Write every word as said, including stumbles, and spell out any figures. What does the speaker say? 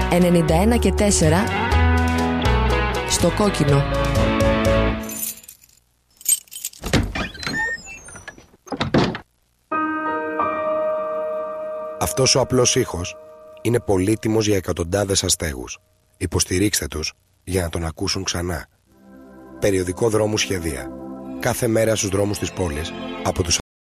ενενήντα ένα και τέσσερα στο κόκκινο. Αυτός ο απλός ήχος είναι πολύτιμος για εκατοντάδες αστέγους. Υποστηρίξτε τους για να τον ακούσουν ξανά. Περιοδικό Δρόμου Σχεδία. Κάθε μέρα στους δρόμους της πόλης από τους